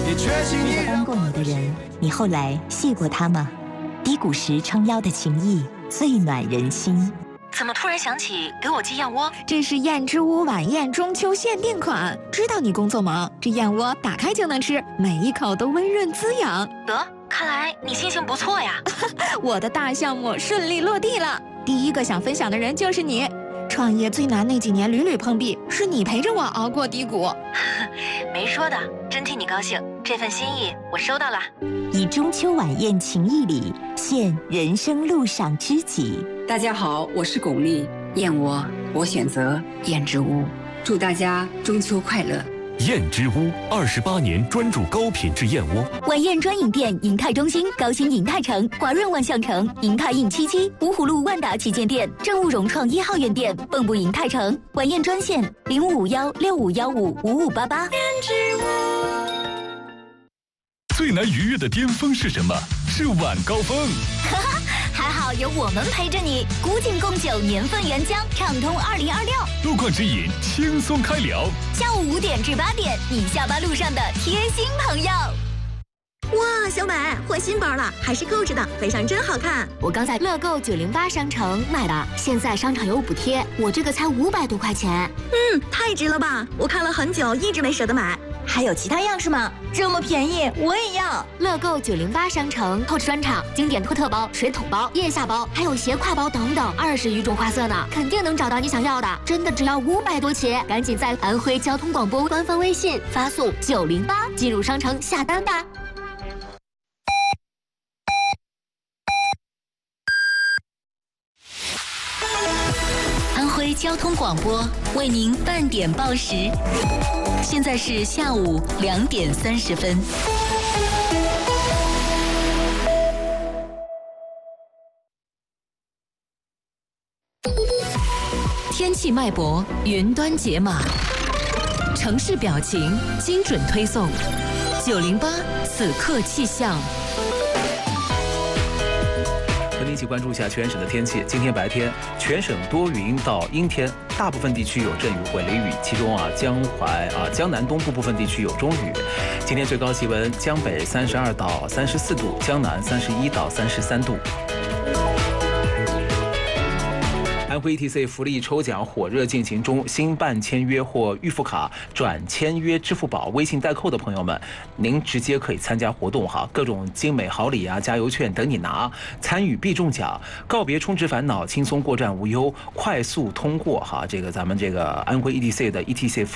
那个帮过你的人，你后来谢过他吗？低谷时撑腰的情谊，最暖人心。 怎么突然想起给我寄燕窝？ 这是燕之屋晚宴中秋限定款，知道你工作忙，这燕窝打开就能吃，每一口都温润滋养。 得，看来你心情不错呀。 我的大项目顺利落地了，第一个想分享的人就是你。创业最难那几年屡屡碰壁，是你陪着我熬过低谷。 没说的，真替你高兴，这份心意我收到了。 以中秋晚宴情谊礼，献人生路上知己。 大家好，我是巩俐，燕窝我选择燕之屋，祝大家中秋快乐。 燕之屋28年专注高品质燕窝。 晚宴专营店：银泰中心、高新银泰城、华润万象城、银泰印77、芜湖路万达旗舰店、政务融创1号院店、蚌埠银泰城。晚宴专线0551655588。 最难逾越的巅峰是什么？是晚高峰。 还好有我们陪着你，古井贡酒年份原浆，畅通2026。 路况指引，轻松开聊。 下午5点至8点，你下班路上的贴心朋友。 哇，小美换新包了，还是购置的，背上真好看。 我刚在乐购908商城买的，现在商场有补贴，我这个才500多块钱。 太值了吧！我看了很久，一直没舍得买。 还有其他样式吗？这么便宜，我也要！乐购908商城Coach专场经典托特包、水桶包、腋下包，还有斜挎包等等，20余种花色呢，肯定能找到你想要的。真的只要500多起，赶紧在安徽交通广播官方微信发送908进入商城下单吧。 安徽交通广播为您半点报时，现在是下午2点30分。天气脉搏，云端解码，城市表情，精准推送。908此刻气象。 和您一起关注一下全省的天气。今天白天，全省多云到阴天，大部分地区有阵雨或雷雨，其中江南东部部分地区有中雨。今天最高气温，江北32到34度，江南31到33度。安徽 ETC 福利抽奖火热进行中，新办签约或预付卡转签约支付宝、微信代扣的朋友们，您直接可以参加活动哈，各种精美好礼啊、加油券等你拿，参与必中奖，告别充值烦恼，轻松过站无忧，快速通过哈。这个咱们这个安徽 ETC 的 ETC